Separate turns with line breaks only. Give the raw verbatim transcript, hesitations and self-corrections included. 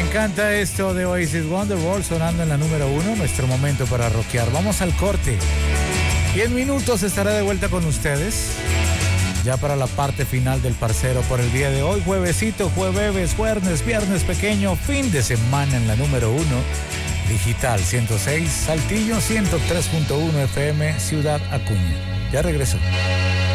encanta esto de Oasis, Wonderwall sonando en la número uno, nuestro momento para rockear. Vamos al corte y en minutos estaré de vuelta con ustedes ya para la parte final del parcero por el día de hoy. Juevesito, jueves, jueves, viernes pequeño, fin de semana en la número uno, Digital ciento seis, Saltillo ciento tres punto uno F M, Ciudad Acuña. Ya regreso.